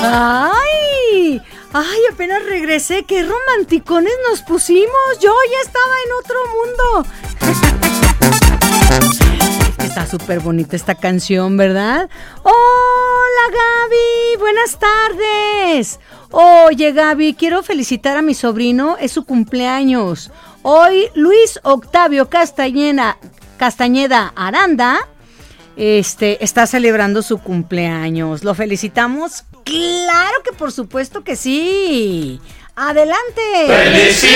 ¡Ay! ¡Ay! Apenas regresé. ¡Qué romanticones nos pusimos! Yo ya estaba en otro mundo. Está súper bonita esta canción, ¿verdad? ¡Hola, Gaby! ¡Buenas tardes! Oye, Gaby, quiero felicitar a mi sobrino. Es su cumpleaños. Hoy, Luis Octavio Castañeda Aranda está celebrando su cumpleaños. ¿Lo felicitamos? ¡Claro que por supuesto que sí! ¡Adelante!